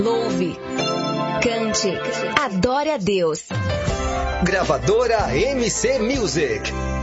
Louve, cante, adore a Deus. Gravadora MC Music.